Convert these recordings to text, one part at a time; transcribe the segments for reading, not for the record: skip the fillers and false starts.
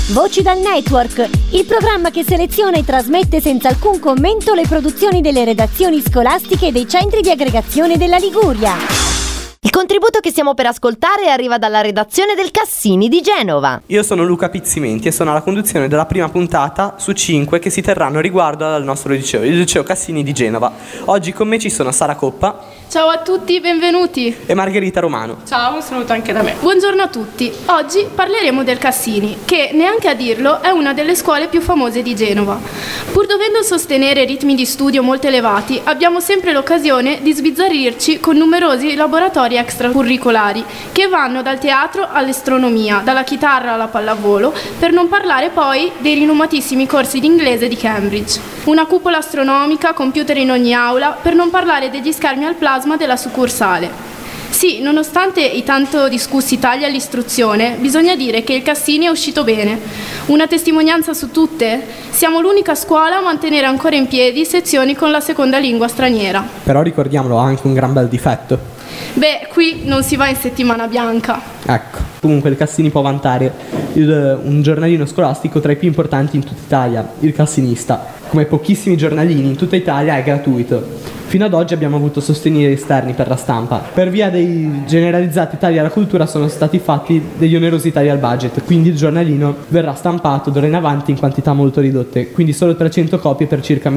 Voci dal Network, il programma che seleziona e trasmette senza alcun commento le produzioni delle redazioni scolastiche e dei centri di aggregazione della Liguria. Il contributo che stiamo per ascoltare arriva dalla redazione del Cassini di Genova. Io sono Luca Pizzimenti e sono alla conduzione della prima puntata su 5 che si terranno riguardo al nostro liceo, il liceo Cassini di Genova. Oggi con me ci sono Sara Coppa. Ciao a tutti, benvenuti. E Margherita Romano. Ciao, un saluto anche da me. Buongiorno a tutti. Oggi parleremo del Cassini, che neanche a dirlo è una delle scuole più famose di Genova. Pur dovendo sostenere ritmi di studio molto elevati, abbiamo sempre l'occasione di sbizzarrirci con numerosi laboratori extracurricolari che vanno dal teatro all'astronomia, dalla chitarra alla pallavolo, per non parlare poi dei rinomatissimi corsi di inglese di Cambridge. Una cupola astronomica, computer in ogni aula, per non parlare degli schermi al plasma della succursale. Sì, nonostante i tanto discussi tagli all'istruzione, bisogna dire che il Cassini è uscito bene. Una testimonianza su tutte? Siamo l'unica scuola a mantenere ancora in piedi sezioni con la seconda lingua straniera. Però ricordiamolo, ha anche un gran bel difetto. Beh, qui non si va in settimana bianca. Ecco, comunque il Cassini può vantare un giornalino scolastico tra i più importanti in tutta Italia, il Cassinista. Come pochissimi giornalini in tutta Italia è gratuito. Fino ad oggi abbiamo avuto sostegni esterni per la stampa. Per via dei generalizzati tagli alla cultura sono stati fatti degli onerosi tagli al budget, quindi il giornalino verrà stampato d'ora in avanti in quantità molto ridotte, quindi solo 300 copie per circa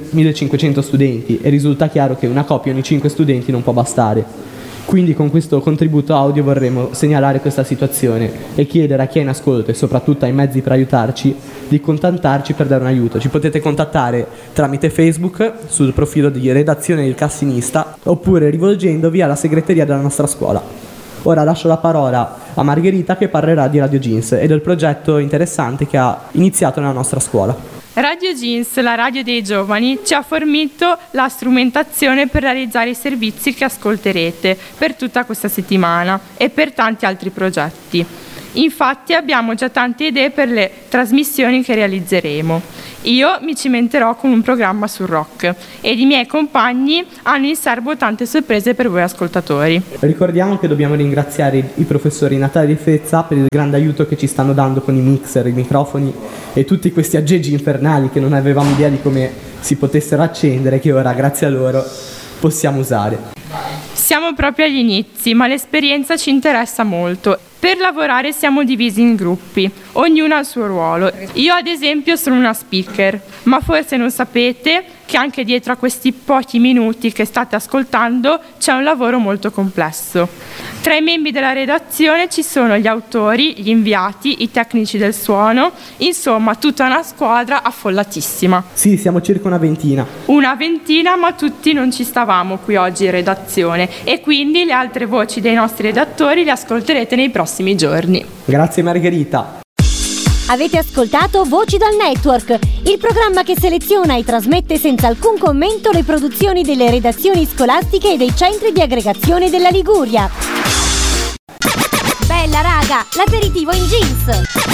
1500 studenti, e risulta chiaro che una copia ogni 5 studenti non può bastare. Quindi con questo contributo audio vorremmo segnalare questa situazione e chiedere a chi è in ascolto e soprattutto ai mezzi per aiutarci di contattarci per dare un aiuto. Ci potete contattare tramite Facebook sul profilo di redazione del Cassinista oppure rivolgendovi alla segreteria della nostra scuola. Ora lascio la parola a Margherita che parlerà di Radio Jeans e del progetto interessante che ha iniziato nella nostra scuola. Radio Jeans, la radio dei giovani, ci ha fornito la strumentazione per realizzare i servizi che ascolterete per tutta questa settimana e per tanti altri progetti. Infatti abbiamo già tante idee per le trasmissioni che realizzeremo. Io mi cimenterò con un programma sul rock ed i miei compagni hanno in serbo tante sorprese per voi ascoltatori. Ricordiamo che dobbiamo ringraziare i professori Natale e Fezza per il grande aiuto che ci stanno dando con i mixer, i microfoni e tutti questi aggeggi infernali che non avevamo idea di come si potessero accendere, che ora grazie a loro possiamo usare. Siamo proprio agli inizi, ma l'esperienza ci interessa molto. Per lavorare siamo divisi in gruppi, ognuno ha il suo ruolo. Io ad esempio sono una speaker, ma forse non sapete che anche dietro a questi pochi minuti che state ascoltando c'è un lavoro molto complesso. Tra i membri della redazione ci sono gli autori, gli inviati, i tecnici del suono, insomma tutta una squadra affollatissima. Sì, siamo circa una ventina. Una ventina, ma tutti non ci stavamo qui oggi in redazione e quindi le altre voci dei nostri redattori le ascolterete nei prossimi giorni. Grazie Margherita. Avete ascoltato Voci dal Network, il programma che seleziona e trasmette senza alcun commento le produzioni delle redazioni scolastiche e dei centri di aggregazione della Liguria. Bella raga, l'aperitivo in jeans!